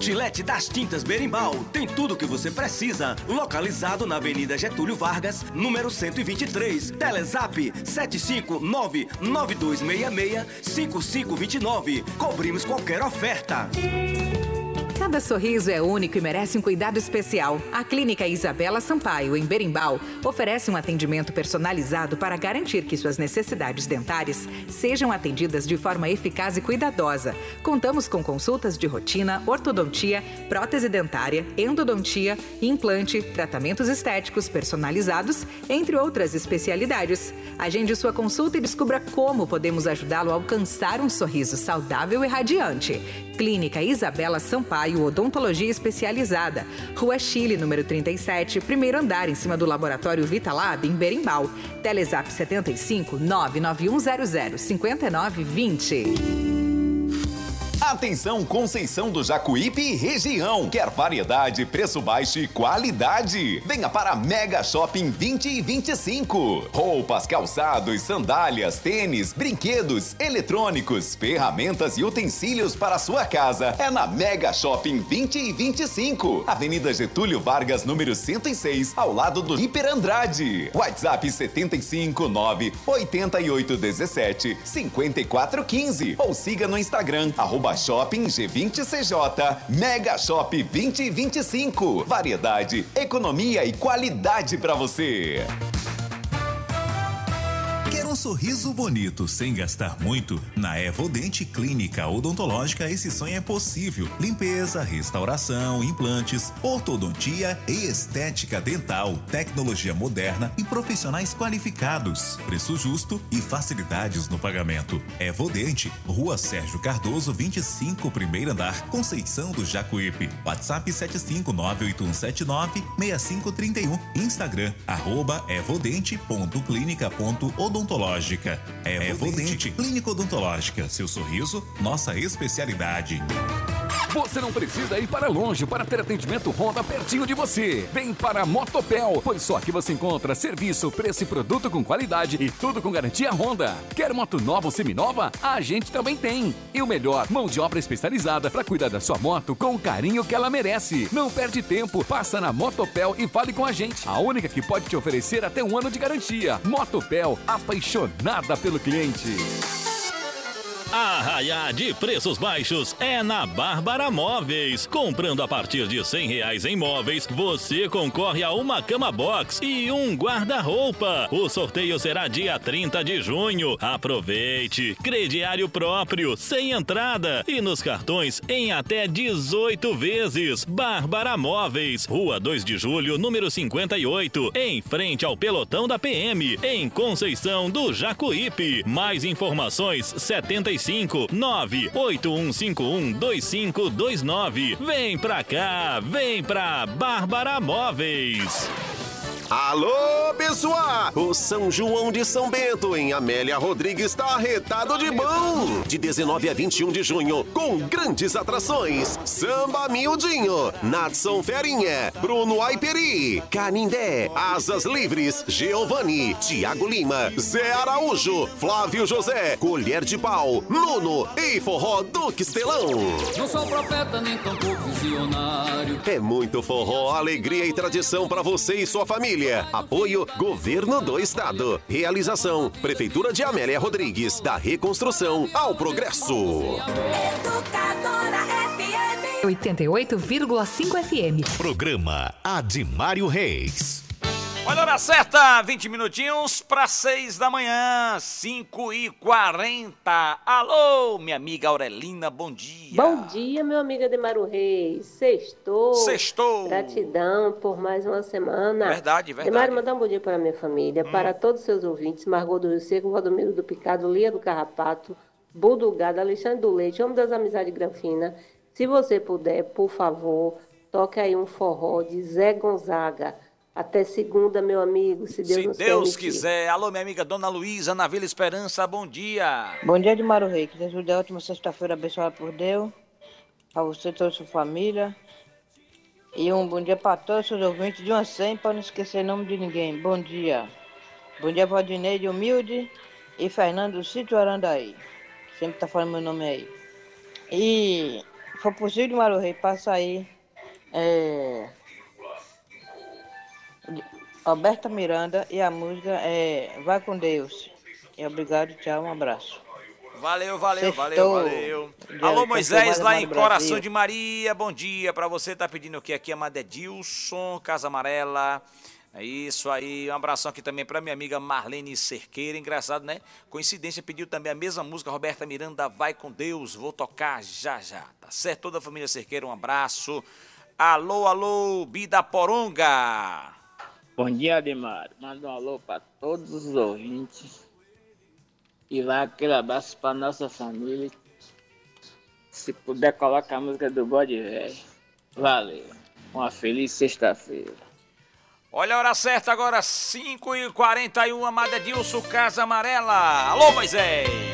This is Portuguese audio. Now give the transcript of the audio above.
Outlet das Tintas Berimbau tem tudo o que você precisa. Localizado na Avenida Getúlio Vargas, número 123. Telezap 759-9266-5529. Cobrimos qualquer oferta. Cada sorriso é único e merece um cuidado especial. A Clínica Isabela Sampaio, em Berimbau, oferece um atendimento personalizado para garantir que suas necessidades dentárias sejam atendidas de forma eficaz e cuidadosa. Contamos com consultas de rotina, ortodontia, prótese dentária, endodontia, implante, tratamentos estéticos personalizados, entre outras especialidades. Agende sua consulta e descubra como podemos ajudá-lo a alcançar um sorriso saudável e radiante. Clínica Isabela Sampaio, Odontologia Especializada. Rua Chile, número 37, primeiro andar, em cima do Laboratório Vitalab, em Berimbau. Telezap 75 99100 5920. Atenção, Conceição do Jacuípe e região. Quer variedade, preço baixo e qualidade? Venha para a Mega Shopping 20 e 25. Roupas, calçados, sandálias, tênis, brinquedos, eletrônicos, ferramentas e utensílios para a sua casa. É na Mega Shopping 20 e 25. Avenida Getúlio Vargas, número 106, ao lado do Hiper Andrade. WhatsApp 759-8817-5415. Ou siga no Instagram, @Shopping G20CJ. Mega Shop 2025. Variedade, economia e qualidade para você. Quer um sorriso bonito sem gastar muito? Na Evodente Clínica Odontológica esse sonho é possível. Limpeza, restauração, implantes, ortodontia e estética dental, tecnologia moderna e profissionais qualificados. Preço justo e facilidades no pagamento. Evodente, Rua Sérgio Cardoso 25, primeiro andar, Conceição do Jacuípe. WhatsApp 759-8179-6531. Instagram, @evodente.clinica.odontológica. Evodente, Clínica Odontológica. Seu sorriso, nossa especialidade. Você não precisa ir para longe para ter atendimento Honda pertinho de você. Vem para a Motopel, pois só aqui você encontra serviço, preço e produto com qualidade e tudo com garantia Honda. Quer moto nova ou seminova? A gente também tem. E o melhor, mão de obra especializada para cuidar da sua moto com o carinho que ela merece. Não perde tempo, passa na Motopel e fale com a gente. A única que pode te oferecer até 1 ano de garantia. Motopel, apaixonada pelo cliente. Arraiá de preços baixos é na Bárbara Móveis. Comprando a partir de R$100 em móveis, você concorre a uma cama box e um guarda-roupa. O sorteio será dia 30 de junho. Aproveite! Crediário próprio, sem entrada e nos cartões em até 18 vezes. Bárbara Móveis, Rua 2 de Julho, número 58, em frente ao pelotão da PM, em Conceição do Jacuípe. Mais informações 75 981512529. Vem pra cá, vem pra Bárbara Móveis. Alô, pessoal! O São João de São Bento, em Amélia Rodrigues, está arretado de bom! De 19 a 21 de junho, com grandes atrações: Samba Miudinho, Natson Ferinha, Bruno Aiperi, Canindé, Asas Livres, Giovanni, Tiago Lima, Zé Araújo, Flávio José, Colher de Pau, Nuno e Forró do Quistelão. Não sou profeta nem tampouco visionário. É muito forró, alegria e tradição para você e sua família. Apoio Governo do Estado. Realização Prefeitura de Amélia Rodrigues. Da reconstrução ao progresso. Educadora FM 88,5 FM. Programa Adimário Reis. Olha a hora certa, 20 minutinhos para 6 da manhã, 5h40. Alô, minha amiga Aurelina, bom dia. Bom dia, meu amigo Adimário Reis. Sextou. Sextou. Gratidão por mais uma semana. Verdade, verdade. Adimário, mandar um bom dia para a minha família, para todos os seus ouvintes, Margot do Rio Seco, Valdomiro do Picado, Lia do Carrapato, Budugado, Alexandre do Leite, Homem das Amizades Granfina. Se você puder, por favor, toque aí um forró de Zé Gonzaga. Até segunda, meu amigo, se Deus nos permitir. Quiser. Alô, minha amiga Dona Luísa, na Vila Esperança, bom dia. Bom dia, Adimário Reis. Que Jesus dê a última sexta-feira abençoada por Deus, para você e toda a sua família. E um bom dia para todos os seus ouvintes, de uma 100, para não esquecer o nome de ninguém. Bom dia. Bom dia, Valdinei de Humilde e Fernando do Sítio Arandaí. Sempre tá falando meu nome aí. E for possível de Mário Rei, passa aí. Roberta Miranda e a música é Vai com Deus. E obrigado, tchau, um abraço. Valeu. Já Alô, Moisés, lá em Coração Brasil. de Maria, bom dia pra você. Tá pedindo o que aqui? Amada Edilson, Casa Amarela. É isso aí, um abração aqui também pra minha amiga Marlene Cerqueira. Engraçado, né? Coincidência, pediu também a mesma música, Roberta Miranda, Vai com Deus. Vou tocar já. Tá certo? Toda a família Cerqueira, um abraço. Alô, Bida Poronga. Bom dia, Ademar. Manda um alô para todos os ouvintes. E vai aquele abraço para nossa família. Se puder, coloca a música do Bode Velho. Valeu. Uma feliz sexta-feira. Olha a hora certa agora, 5h41, Amada Edilson, Casa Amarela. Alô, Moisés.